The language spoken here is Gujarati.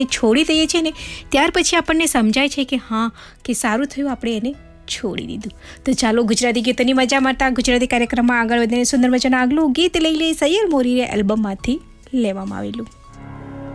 છોડી દઈએ છીએ ને ત્યાર પછી આપણને સમજાય છે કે હા કે સારું થયું આપણે એને છોડી દીધું. તો ચાલો ગુજરાતી ગીતોની મજા મારતા ગુજરાતી કાર્યક્રમમાં આગળ વધીને સુંદર મજાનું આગલું ગીત લઈ લઈએ સૈયર મોરીએ એલ્બમમાંથી લેવામાં આવેલું.